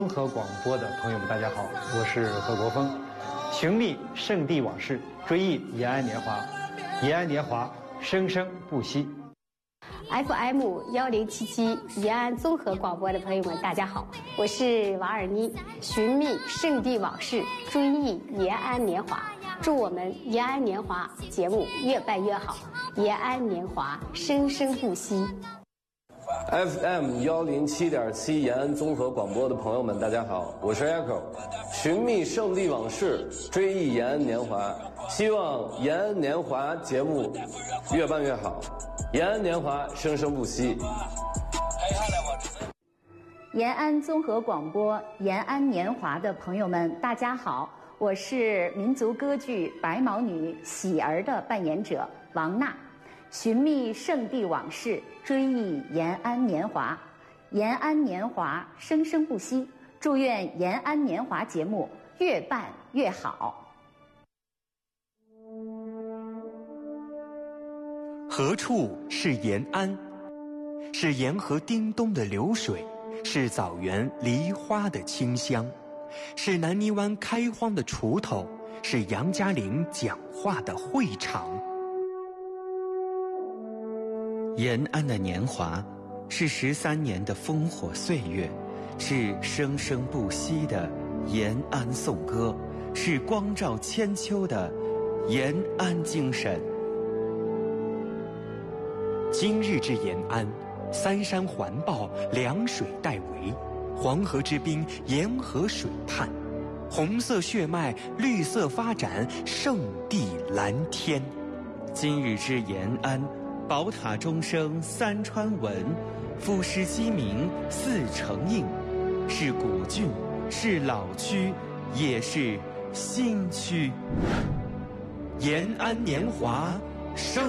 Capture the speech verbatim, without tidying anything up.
综合广播的朋友们，大家好，我是何国峰。寻觅圣地往事，追忆延安年华，延安年华，生生不息。 F M 幺零七七延安综合广播的朋友们，大家好，我是王尔妮。寻觅圣地往事，追忆延安年华，祝我们延安年华节目越办越好，延安年华生生不息。 F M 幺零七点七延安综合广播的朋友们，大家好，我是 Echo。寻觅圣地往事，追忆延安年华，希望延安年华节目越办越好，延安年华生生不息。 延安综合广播延安年华的朋友们，大家好，我是民族歌剧《白毛女喜儿》的扮演者王娜。寻觅圣地往事，追忆延安年华，延安年华生生不息。祝愿延安年华节目越办越好。 何处是延安？是沿河叮咚的流水，是枣园梨花的清香，是南泥湾开荒的锄头，是杨家岭讲话的会场。延安的年华，是十三年的烽火岁月，是生生不息的延安颂歌，是光照千秋的延安精神。今日之延安，三山环抱，两水带围，黄河之滨，沿河水畔，红色血脉，绿色发展，圣地蓝天。今日之延安，宝塔钟声三川闻，赋诗鸡鸣四城应，是古郡，是老区，也是新区。延安年华，生